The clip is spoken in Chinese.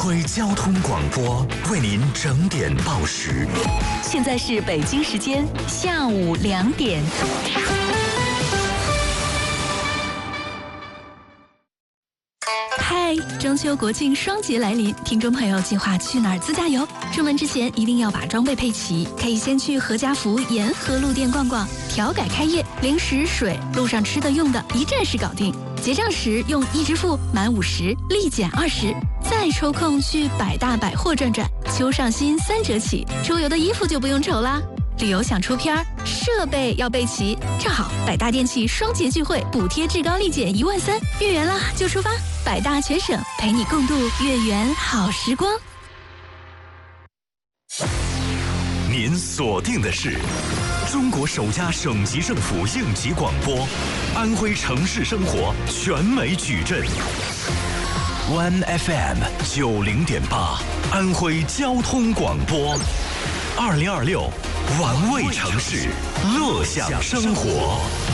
徽交通广播为您整点报时。 现在是北京时间下午2点。嗨，中秋国庆双节来临，听众朋友计划去哪儿自驾游？出门之前一定要把装备配齐，可以先去何家福沿河路店逛逛，调改开业，零食、水、路上吃的用的一站式搞定。结账时用易支付，满50立减20，再抽空去百大百货转转，秋上新3折起，出游的衣服就不用愁啦。旅游想出片儿，设备要备齐。正好百大电器双节聚会，补贴至高立减13000，月圆了就出发，百大全省陪你共度月圆好时光。 您锁定的是中国首家省级政府应急广播，安徽城市生活全美矩阵。One FM 90.8，安徽交通广播，2026，玩味城市，乐享生活。